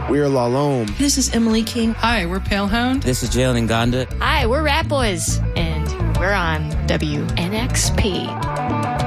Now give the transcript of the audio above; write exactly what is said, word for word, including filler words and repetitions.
We're La Lome. This is Emily King. Hi, we're Palehound. This is Jalen Gonda. Hi, we're Rat Boys, and we're on W N X P.